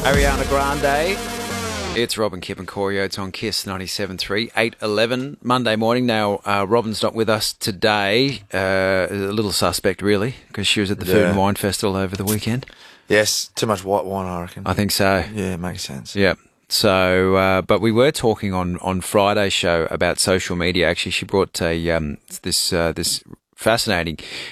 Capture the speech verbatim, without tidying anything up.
Ariana Grande. It's Robin, Kip and Corey Oates on Kiss ninety-seven three, eight eleven, Monday morning. Now, uh, Robin's not with us today. Uh, a little suspect, really, because she was at the Yeah. Food and Wine Festival over the weekend. Yes, too much white wine, I reckon. I think so. Yeah, it makes sense. Yeah. So, uh, but we were talking on, on Friday's show about social media. Actually, she brought a um, this uh, this fascinating